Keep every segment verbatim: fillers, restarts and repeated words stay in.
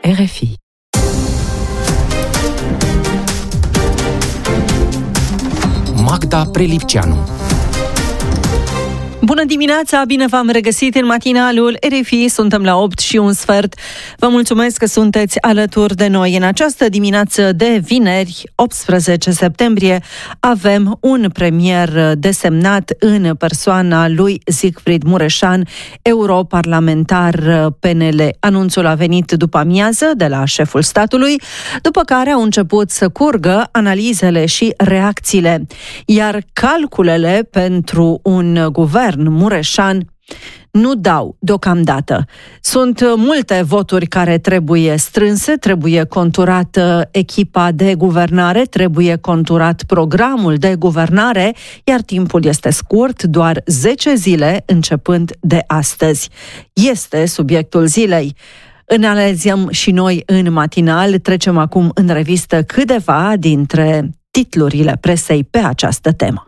R F I. Magda Prelipceanu. Bună dimineața, bine v-am regăsit în matinalul R F I, suntem la opt și un sfert. Vă mulțumesc că sunteți alături de noi. În această dimineață de vineri, optsprezece septembrie, avem un premier desemnat în persoana lui Siegfried Mureșan, europarlamentar P N L. Anunțul a venit după amiază de la șeful statului, după care au început să curgă analizele și reacțiile. Iar calculele pentru un guvern Mureșan nu dau deocamdată. Sunt multe voturi care trebuie strânse, trebuie conturată echipa de guvernare, trebuie conturat programul de guvernare, iar timpul este scurt, doar zece zile începând de astăzi. Este subiectul zilei. Analizăm și noi în matinal, trecem acum în revistă câteva dintre titlurile presei pe această temă.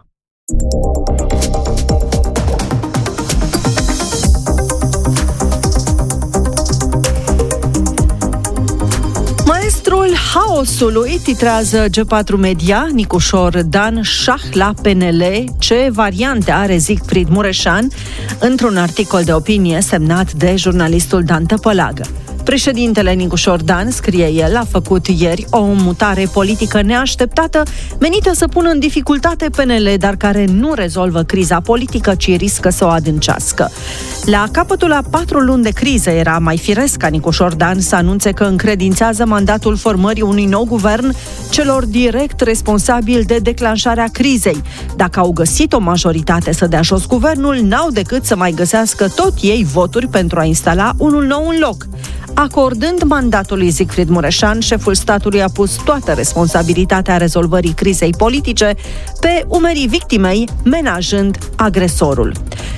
Maestrul haosului, titrează G patru Media. Nicușor Dan, șah la P N L, ce variante are Siegfried Mureșan, într-un articol de opinie semnat de jurnalistul Dan Tăpălagă. Președintele Nicușor Dan, scrie el, a făcut ieri o mutare politică neașteptată menită să pună în dificultate P N L, dar care nu rezolvă criza politică, ci riscă să o adâncească. La capătul a patru luni de criză era mai firesc ca Nicușor Dan să anunțe că încredințează mandatul formării unui nou guvern celor direct responsabili de declanșarea crizei. Dacă au găsit o majoritate să dea jos guvernul, n-au decât să mai găsească tot ei voturi pentru a instala unul nou în loc. Acordând mandatul lui Siegfried Mureșan, șeful statului a pus toată responsabilitatea rezolvării crizei politice pe umerii victimei, menajând agresorul.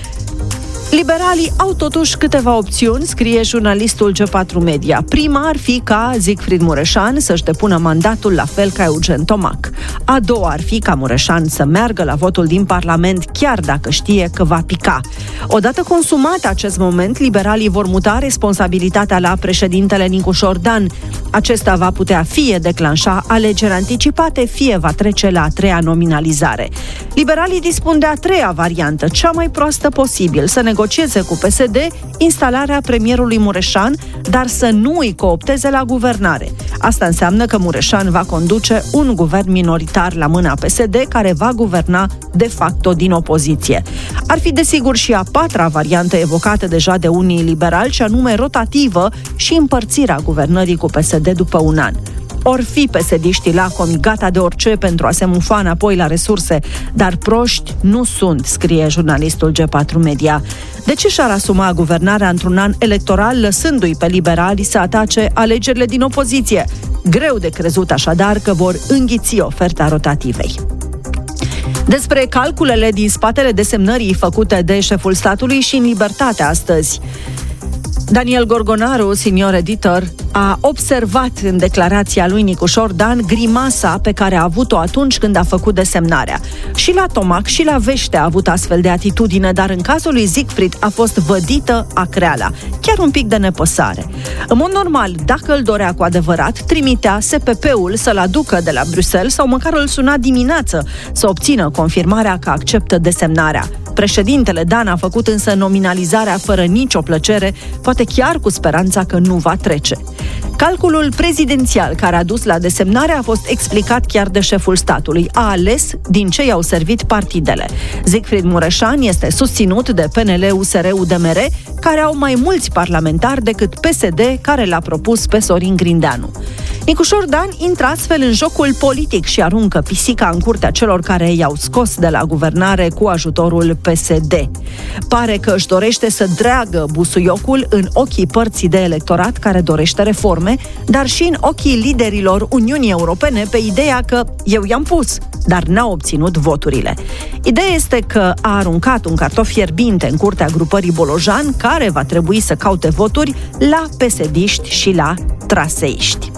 Liberalii au totuși câteva opțiuni, scrie jurnalistul G patru Media. Prima ar fi ca Siegfried Mureșan să-și depună mandatul la fel ca Eugen Tomac. A doua ar fi ca Mureșan să meargă la votul din Parlament, chiar dacă știe că va pica. Odată consumat acest moment, liberalii vor muta responsabilitatea la președintele Nicușor Dan. Acesta va putea fie declanșa alegeri anticipate, fie va trece la a treia nominalizare. Liberalii dispun de a treia variantă, cea mai proastă posibil, să negocieze cu P S D instalarea premierului Mureșan, dar să nu îi coopteze la guvernare. Asta înseamnă că Mureșan va conduce un guvern minoritar la mâna P S D, care va guverna de facto din opoziție. Ar fi desigur și a patra variantă evocată deja de unii liberali, și anume rotativă și împărțirea guvernării cu P S D după un an. Or fi P S D-știi lacomi gata de orice pentru a se mufa înapoi la resurse, dar proști nu sunt, scrie jurnalistul G patru Media. De ce și-ar asuma guvernarea într-un an electoral, lăsându-i pe liberali să atace alegerile din opoziție? Greu de crezut așadar că vor înghiți oferta rotativei. Despre calculele din spatele desemnării făcute de șeful statului și în Libertate astăzi. Daniel Gorgonaru, senior editor, a observat în declarația lui Nicușor Dan grimasa pe care a avut-o atunci când a făcut desemnarea. Și la Tomac și la Vește a avut astfel de atitudine, dar în cazul lui Siegfried a fost vădită acreala, chiar un pic de nepăsare. În mod normal, dacă îl dorea cu adevărat, trimitea S P P-ul să-l aducă de la Bruxelles sau măcar îl suna dimineață să obțină confirmarea că acceptă desemnarea. Președintele Dan a făcut însă nominalizarea fără nicio plăcere, poate chiar cu speranța că nu va trece. Calculul prezidențial care a dus la desemnare a fost explicat chiar de șeful statului. A ales din ce i-au servit partidele. Siegfried Mureșan este susținut de P N L, U S R, U D M R, care au mai mulți parlamentari decât P S D, care l-a propus pe Sorin Grindeanu. Nicușor Dan intră astfel în jocul politic și aruncă pisica în curtea celor care i-au scos de la guvernare cu ajutorul P S D. Pare că își dorește să dreagă busuiocul în ochii părții de electorat care dorește reforme, dar și în ochii liderilor Uniunii Europene pe ideea că eu i-am pus, dar n-a obținut voturile. Ideea este că a aruncat un cartof fierbinte în curtea grupării Bolojan, care va trebui să caute voturi la P S D-ști și la traseiști.